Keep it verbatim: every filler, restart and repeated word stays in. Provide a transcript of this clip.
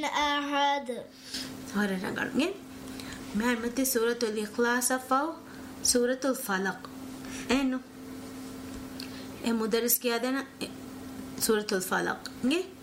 الأحد. هذا نقول ما متى سورة الإخلاص فو سورة الفلق إنه المدرس كي هذا سورة الفلق